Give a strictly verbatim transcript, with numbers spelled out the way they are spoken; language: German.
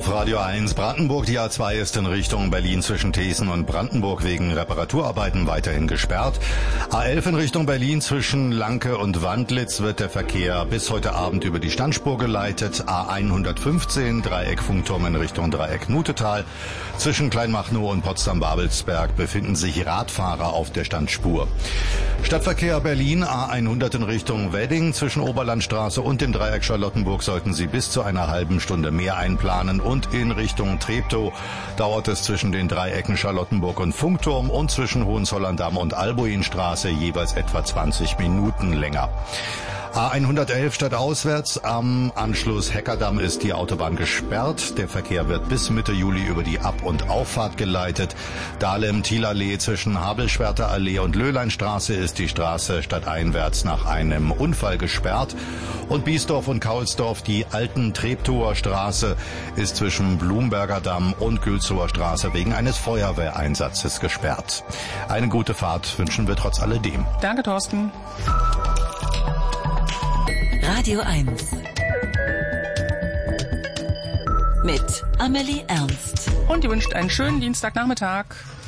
Radio eins Brandenburg. Die A zwei ist in Richtung Berlin zwischen Thesen und Brandenburg wegen Reparaturarbeiten weiterhin gesperrt. A elf in Richtung Berlin zwischen Lanke und Wandlitz wird der Verkehr bis heute Abend über die Standspur geleitet. A hundertfünfzehn Dreieck Funkturm in Richtung Dreieck Nutetal. Zwischen Kleinmachnow und Potsdam-Babelsberg befinden sich Radfahrer auf der Standspur. Stadtverkehr Berlin A hundert in Richtung Wedding. Zwischen Oberlandstraße und dem Dreieck Charlottenburg sollten Sie bis zu einer halben Stunde mehr einplanen. Und in Richtung Treptow dauert es zwischen den Dreiecken Charlottenburg und Funkturm und zwischen Hohenzollern-Damm und Albuinstraße jeweils etwa zwanzig Minuten länger. A hundertelf stadtauswärts am Anschluss Heckerdamm ist die Autobahn gesperrt. Der Verkehr wird bis Mitte Juli über die Ab- und Auffahrt geleitet. Dahlem-Thielallee zwischen Habelschwerter Allee und Löhleinstraße ist die Straße stadteinwärts nach einem Unfall gesperrt. Und Biesdorf und Kaulsdorf, die alten Treptower Straße, ist zwischen Blumberger Damm und Gülzower Straße wegen eines Feuerwehreinsatzes gesperrt. Eine gute Fahrt wünschen wir trotz alledem. Danke, Thorsten. Radio eins mit Amelie Ernst. Und ihr wünscht einen schönen Dienstagnachmittag.